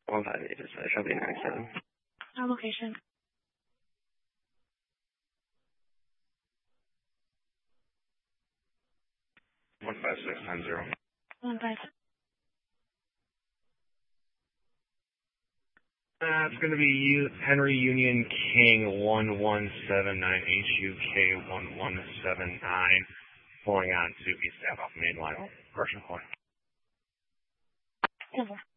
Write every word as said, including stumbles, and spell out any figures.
one five eight, just shall be nine seven. Our location. one five six nine zero. One five. Uh, it's going to be U- Henry Union King one one seven nine H U K one one seven nine, pulling on to East Ave off Main Line, Russian Point. Over.